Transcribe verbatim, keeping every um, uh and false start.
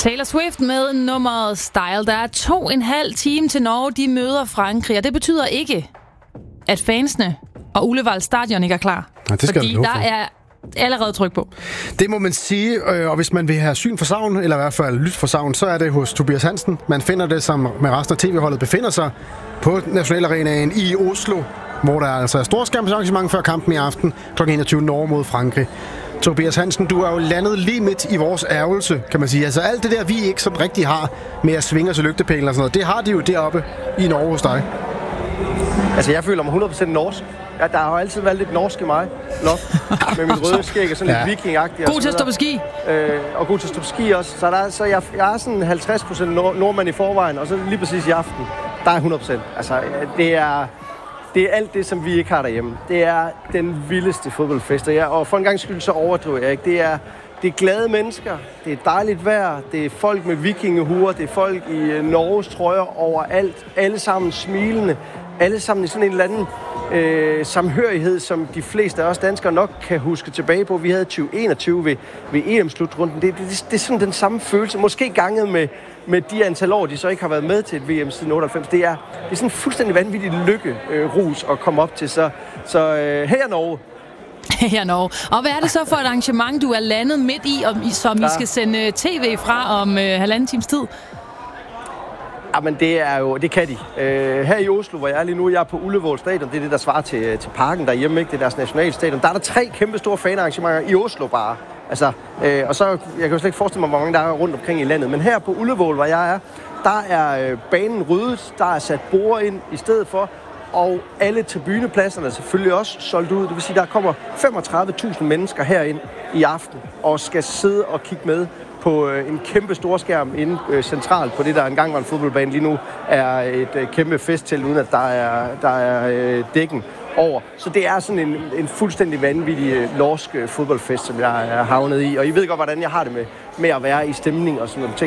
Taylor Swift med nummeret Style. Der er to og en halv time til Norge. De møder Frankrig, og det betyder ikke, at fansene og Ullevål Stadion ikke er klar. Ja, det skal fordi der er allerede tryk på. Det må man sige, og hvis man vil have syn for savn, eller i hvert fald lyt for savn, så er det hos Tobias Hansen. Man finder det, som med resten af tv-holdet befinder sig på Nationalarenaen i Oslo, hvor der altså er storskærmsarrangement før kampen i aften kl. enogtyve Norge mod Frankrig. Tobias Hansen, du er jo landet lige midt i vores ærgelse, kan man sige. Altså alt det der, vi ikke sådan rigtig har med at svinge os til lygtepælen og sådan noget, det har de jo deroppe i Norge hos dig. Altså, jeg føler mig hundrede procent norsk. Ja, der har jo altid været lidt norsk i mig. Nok. Med min røde skæg og sådan ja. lidt vikingagtig. God til at stå på ski. Øh, og god til at stå på ski også. Så, der, så jeg, jeg er sådan halvtreds procent nord- nordmand i forvejen, og så lige præcis i aften, der er hundrede procent. Altså, det er... Det er alt det, som vi ikke har derhjemme. Det er den vildeste fodboldfest. Og, jeg, og for en gang skyld, så overdriver jeg ikke. Det er, det er glade mennesker. Det er dejligt vejr. Det er folk med vikingehuer. Det er folk i Norges trøjer overalt. Alle sammen smilende. Alle sammen i sådan en eller anden øh, samhørighed, som de fleste af os danskere nok kan huske tilbage på. Vi havde tyve enogtyve ved, ved E M-slutrunden. Det, det, det, det er sådan den samme følelse. Måske ganget med, med de antal år, de så ikke har været med til et V M siden otteoghalvfems. Det er, det er sådan en fuldstændig vanvittig lykke-rus øh, at komme op til. Så, så øh, her Norge. Her Norge. Og hvad er det så for et arrangement, du er landet midt i, om, som ja. I skal sende tv fra om øh, halvanden times tid? Jamen, det er jo, det kan de. Øh, her i Oslo, hvor jeg er lige nu, jeg er på Ullevål Stadion, det er det, der svarer til, til parken derhjemme, ikke? Det er deres nationalstadion. Der er der tre kæmpe store fanarrangementer i Oslo bare. Altså, øh, og så, jeg kan jo slet ikke forestille mig, hvor mange der er rundt omkring i landet. Men her på Ullevål, hvor jeg er, der er øh, banen ryddet, der er sat borde ind i stedet for, og alle tribunepladserne er selvfølgelig også solgt ud. Det vil sige, der kommer femogtredive tusind mennesker herind i aften, og skal sidde og kigge med på øh, en kæmpe storskærm inde øh, centralt på det, der engang var en fodboldbane. Lige nu er et øh, kæmpe festtelt, uden at der er, der er øh, dækken over. Så det er sådan en, en fuldstændig vanvittig øh, norsk øh, fodboldfest, som jeg er havnet i. Og I ved godt, hvordan jeg har det med, med at være i stemning og sådan noget ting.